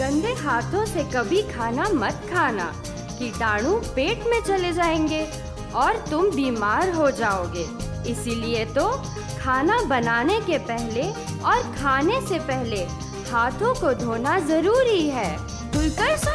गंदे हाथों से कभी खाना मत खाना, कीटाणु पेट में चले जाएंगे और तुम बीमार हो जाओगे। इसीलिए तो खाना बनाने के पहले और खाने से पहले हाथों को धोना जरूरी है। खुलकर